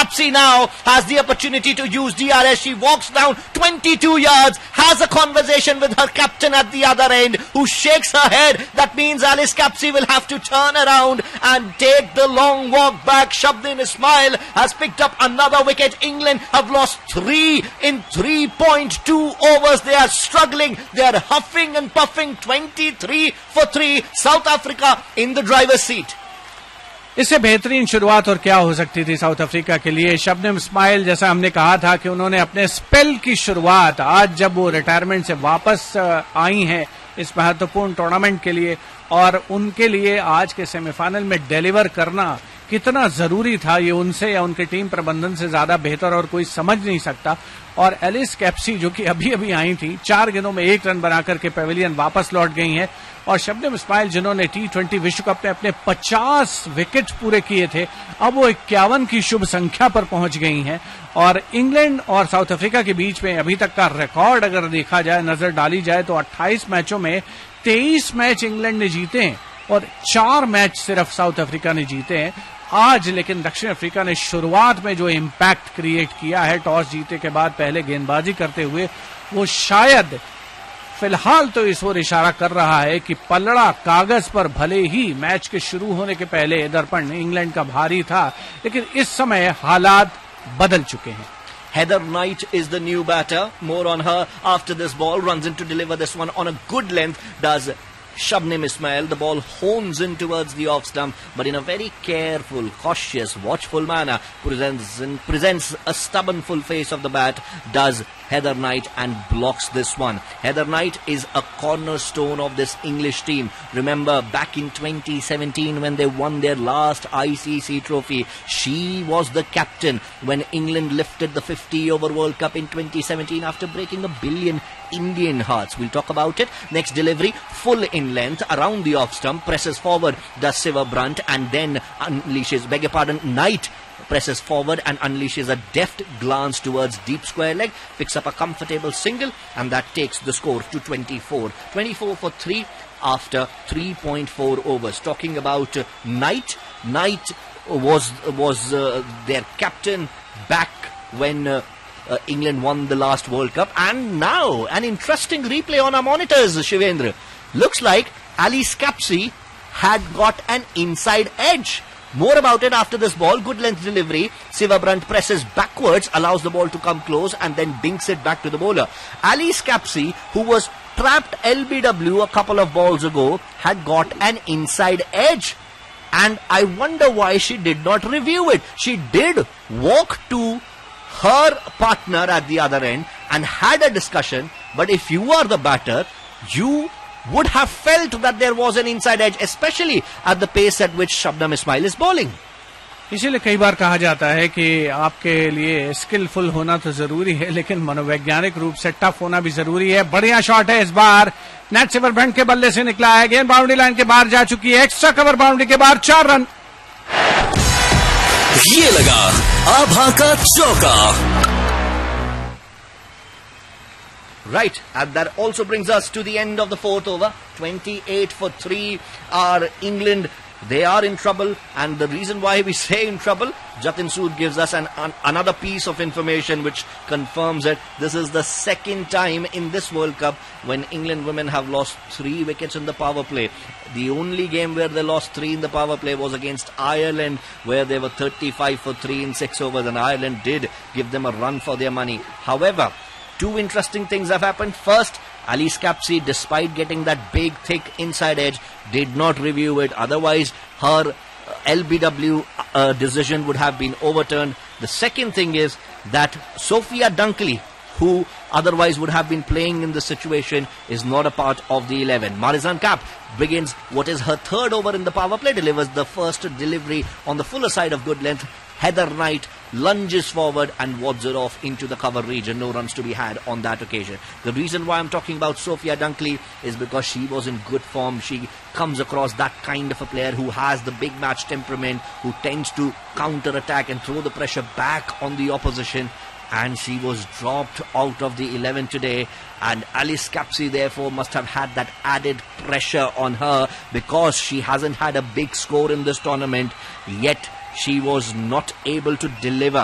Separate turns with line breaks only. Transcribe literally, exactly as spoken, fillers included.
Capsey now has the opportunity to use D R S. She walks down twenty-two yards, has a conversation with her captain at the other end, who shakes her head. That means Alice Capsey will have to turn around and take the long walk back. Shabnim Ismail has picked up another wicket. England have lost three in three point two overs. They are struggling. They are huffing and puffing. twenty-three for three. South Africa in the driver's seat.
इससे बेहतरीन शुरुआत और क्या हो सकती थी south Africa के लिए. शबनम इस्माइल, जैसा हमने कहा था कि उन्होंने अपने स्पेल की शुरुआत आज जब वो रिटायरमेंट से वापस आई हैं इस महत्वपूर्ण टूर्नामेंट के लिए, और उनके लिए आज के सेमीफाइनल में डिलीवर करना कितना जरूरी था, ये उनसे या उनके टीम प्रबंधन से ज्यादा बेहतर और कोई समझ नहीं सकता. और एलिस कैप्सी जो कि अभी अभी आई थी, चार गेंदों में एक रन बनाकर के पेविलियन वापस लौट गई हैं. और शबनम इस्माइल जिन्होंने टी ट्वेंटी विश्व कप में अपने पचास विकेट पूरे किए थे, अब वो इक्यावन की शुभ संख्या पर पहुंच गई हैं. और इंग्लैंड और साउथ अफ्रीका के बीच में अभी तक का रिकॉर्ड अगर देखा जाए, नजर डाली जाए, तो अट्ठाईस मैचों में तेईस मैच इंग्लैंड ने जीते हैं और चार मैच सिर्फ साउथ अफ्रीका ने जीते हैं. आज लेकिन दक्षिण अफ्रीका ने शुरुआत में जो इम्पैक्ट क्रिएट किया है टॉस जीते के बाद पहले गेंदबाजी करते हुए, वो शायद फिलहाल तो इस ओर इशारा कर रहा है कि पलड़ा कागज पर भले ही मैच के शुरू होने के पहले दर्पण इंग्लैंड का भारी था, लेकिन इस समय हालात बदल चुके हैं.
Heather Knight is the new batter. More on her after this ball. Runs in to deliver this one on a good length. Does Shabnim Ismail. The ball hones in towards the off stump, but in a very careful, cautious, watchful manner, presents, presents a stubborn full face of the bat, does Heather Knight, and blocks this one. Heather Knight is a cornerstone of this English team. Remember back in twenty seventeen when they won their last I C C trophy, she was the captain when England lifted the fifty over World Cup in twenty seventeen after breaking a billion Indian hearts. We'll talk about it. Next delivery, full in length around the off stump, presses forward, does Siva Brunt, and then unleashes, beg your pardon, Knight presses forward and unleashes a deft glance towards deep square leg, picks up a comfortable single, and that takes the score to twenty-four. twenty-four for three after three point four overs. Talking about uh, Knight, Knight was was uh, their captain back when uh, uh, England won the last World Cup, and now an interesting replay on our monitors, Shivendra. Looks like Alice Capsey had got an inside edge. More about it after this ball. Good length delivery. Siva Brunt presses backwards, allows the ball to come close, and then dinks it back to the bowler. Alice Capsey, who was trapped L B W a couple of balls ago, had got an inside edge. And I wonder why she did not review it. She did walk to her partner at the other end and had a discussion. But if you are the batter, you would have felt that there was an inside edge, especially at the pace at which Shabnam Ismail is bowling.
इसीलिए कई बार कहा जाता है कि आपके लिए skilful होना तो जरूरी है, लेकिन मनोवैज्ञानिक रूप से टफ होना भी जरूरी है. बढ़िया शॉट है इस बार. नेट सिवर ब्रंट के बल्ले से निकला है. गेंद बाउंड्री लाइन के बाहर जा चुकी है. एक्स्ट्रा कवर बाउंड्री के बाहर चार रन.
ये लगा आभा का चौका.
Right, and that also brings us to the end of the fourth over. twenty-eight for three are England. They are in trouble, and the reason why we say in trouble, Jatin Sood gives us an, an, another piece of information which confirms it. This is the second time in this World Cup when England women have lost three wickets in the power play. The only game where they lost three in the power play was against Ireland, where they were thirty-five for three in six overs, and Ireland did give them a run for their money. However, two interesting things have happened. First, Alice Capsey, despite getting that big, thick inside edge, did not review it. Otherwise, her uh, L B W uh, decision would have been overturned. The second thing is that Sophia Dunkley, who otherwise would have been playing in this situation, is not a part of the eleven. Marizanne Kapp begins what is her third over in the power play, delivers the first delivery on the fuller side of good length. Heather Knight lunges forward and wads it off into the cover region. No runs to be had on that occasion. The reason why I'm talking about Sophia Dunkley is because she was in good form. She comes across that kind of a player who has the big match temperament, who tends to counter-attack and throw the pressure back on the opposition. And she was dropped out of the eleven today, and Alice Capsey therefore must have had that added pressure on her because she hasn't had a big score in this tournament, yet she was not able to deliver.